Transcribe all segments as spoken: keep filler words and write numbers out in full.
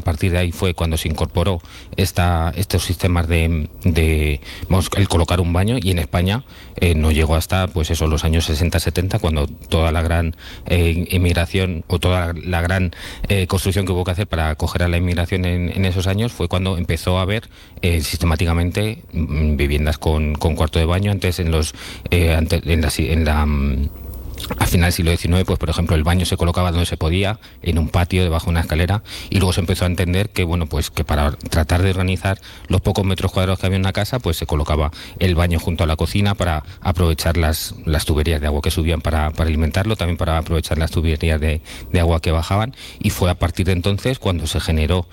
partir de ahí fue cuando se incorporó esta, estos sistemas de, de vamos, el colocar un baño, y en España eh, no llegó hasta pues eso, los años sesenta setenta, cuando toda la gran eh, inmigración o toda la, la gran eh, construcción que hubo que hacer para acoger a la inmigración en, en esos años, fue cuando empezó a haber eh, sistemáticamente mm, viviendas con, con cuarto de baño. Antes en los eh, antes, en la, en la mm, a final del siglo diecinueve, pues por ejemplo el baño se colocaba donde se podía, en un patio, debajo de una escalera, y luego se empezó a entender que bueno, pues que para tratar de organizar los pocos metros cuadrados que había en una casa, pues se colocaba el baño junto a la cocina para aprovechar las, las tuberías de agua que subían para, para alimentarlo, también para aprovechar las tuberías de, de agua que bajaban, y fue a partir de entonces cuando se generó,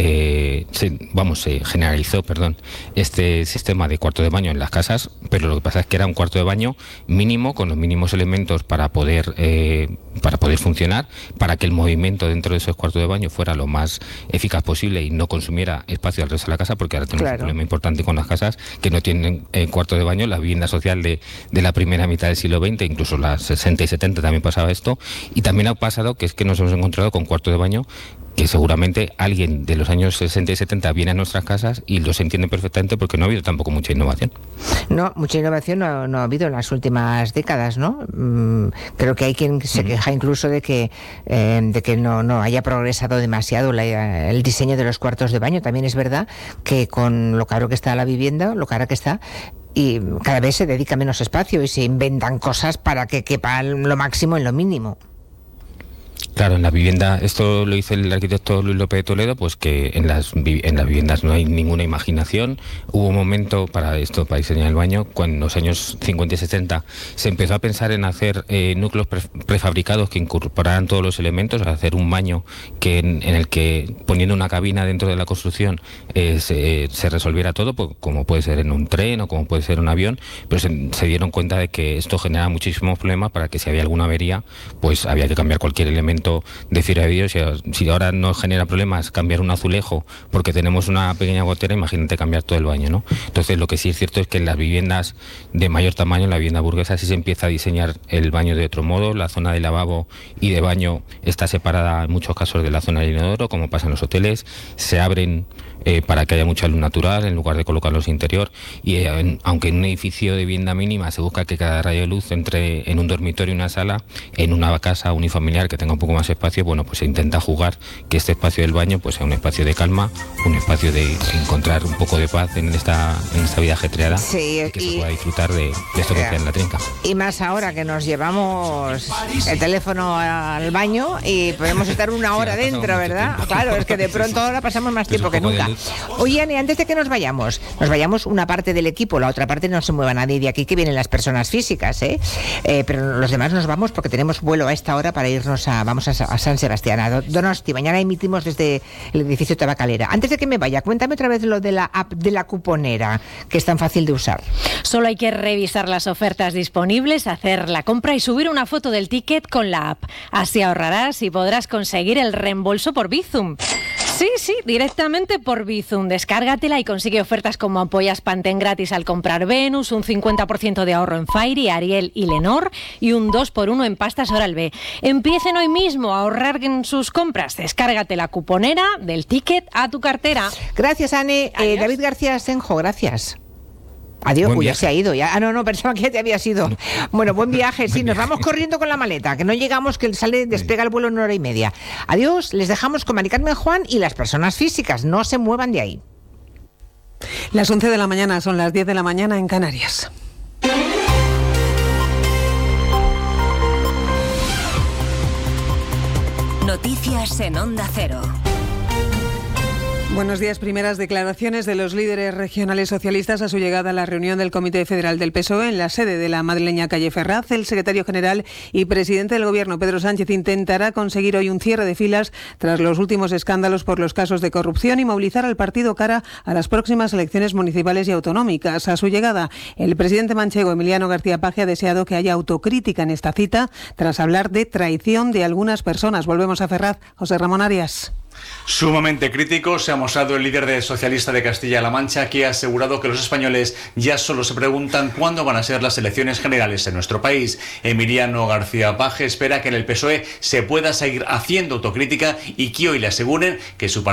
eh, se, vamos, se generalizó, perdón, este sistema de cuarto de baño en las casas, pero lo que pasa es que era un cuarto de baño mínimo, con los mínimos elementos para para poder eh, para poder funcionar, para que el movimiento dentro de esos cuartos de baño fuera lo más eficaz posible y no consumiera espacio al resto de la casa, porque ahora tenemos claro. un problema importante con las casas que no tienen eh, cuarto de baño. La vivienda social de, de la primera mitad del siglo veinte, incluso las sesenta y setenta también pasaba esto, y también ha pasado que es que nos hemos encontrado con cuarto de baño que seguramente alguien de los años sesenta y setenta viene a nuestras casas y los entiende perfectamente, porque no ha habido tampoco mucha innovación. No, mucha innovación no, no ha habido en las últimas décadas, ¿no? Mm, creo que hay quien se queja incluso de que eh, de que no, no haya progresado demasiado la, el diseño de los cuartos de baño. También es verdad que con lo caro que está la vivienda, lo cara que está, y cada vez se dedica menos espacio y se inventan cosas para que quepa lo máximo en lo mínimo. Claro, en la vivienda, esto lo hizo el arquitecto Luis López de Toledo, pues que en las en las viviendas no hay ninguna imaginación. Hubo un momento para esto, para diseñar el baño, cuando en los años cincuenta y sesenta se empezó a pensar en hacer eh, núcleos pre prefabricados que incorporaran todos los elementos, a hacer un baño que en, en el que, poniendo una cabina dentro de la construcción, eh, se, se resolviera todo, pues, como puede ser en un tren o como puede ser un avión, pero se, se dieron cuenta de que esto genera muchísimos problemas, para que si había alguna avería, pues había que cambiar cualquier elemento de fibra de vidrio. Si ahora nos genera problemas cambiar un azulejo porque tenemos una pequeña gotera, imagínate cambiar todo el baño, ¿no? Entonces lo que sí es cierto es que en las viviendas de mayor tamaño, en la vivienda burguesa, sí se empieza a diseñar el baño de otro modo. La zona de lavabo y de baño está separada en muchos casos de la zona del inodoro, como pasa en los hoteles. Se abren eh, para que haya mucha luz natural en lugar de colocarlos interior, y eh, en, aunque en un edificio de vivienda mínima se busca que cada rayo de luz entre en un dormitorio y una sala, en una casa unifamiliar que tenga un poco más espacio, bueno, pues se intenta jugar que este espacio del baño pues sea un espacio de calma, un espacio de encontrar un poco de paz en esta en esta vida ajetreada, sí, y que y, se pueda disfrutar de, de esto que queda en la trinca. Y más ahora que nos llevamos el teléfono al baño y podemos estar una hora sí, dentro, ¿verdad? Tiempo. Claro, es que de pronto ahora pasamos más tiempo que nunca. Oye, Ani, antes de que nos vayamos, nos vayamos una parte del equipo, la otra parte no se mueva nadie de aquí, que vienen las personas físicas, ¿eh? Eh, pero los demás nos vamos porque tenemos vuelo a esta hora para irnos a, vamos a, a San Sebastián, a Donosti. Mañana emitimos desde el edificio Tabacalera. Antes de que me vaya, cuéntame otra vez lo de la app de la cuponera, que es tan fácil de usar. Solo hay que revisar las ofertas disponibles, hacer la compra y subir una foto del ticket con la app. Así ahorrarás y podrás conseguir el reembolso por Bizum. Sí, sí, directamente por Bizum. Descárgatela y consigue ofertas como ampollas Pantene gratis al comprar Venus, un cincuenta por ciento de ahorro en Fairy, Ariel y Lenor y un dos por uno en pastas Oral-B. Empiecen hoy mismo a ahorrar en sus compras. Descárgate la cuponera del ticket a tu cartera. Gracias, Anne. Eh, David García Senjo, gracias. Adiós, uy, ya se ha ido. Ya. Ah, no, no, pensaba que ya te habías ido. No. Bueno, buen viaje, sí, nos vamos corriendo con la maleta, que no llegamos, que sale, despega el vuelo en una hora y media. Adiós, les dejamos con Mari Carmen Juan y las personas físicas, no se muevan de ahí. Las once de la mañana, son las diez de la mañana en Canarias. Noticias en Onda Cero. Buenos días. Primeras declaraciones de los líderes regionales socialistas a su llegada a la reunión del Comité Federal del P S O E en la sede de la madrileña calle Ferraz. El secretario general y presidente del Gobierno, Pedro Sánchez, intentará conseguir hoy un cierre de filas tras los últimos escándalos por los casos de corrupción y movilizar al partido cara a las próximas elecciones municipales y autonómicas. A su llegada, el presidente manchego, Emiliano García Paje, ha deseado que haya autocrítica en esta cita tras hablar de traición de algunas personas. Volvemos a Ferraz. José Ramón Arias. Sumamente crítico se ha mostrado el líder de socialista de Castilla-La Mancha, que ha asegurado que los españoles ya solo se preguntan cuándo van a ser las elecciones generales en nuestro país. Emiliano García Paje espera que en el P S O E se pueda seguir haciendo autocrítica y que hoy le aseguren que su partido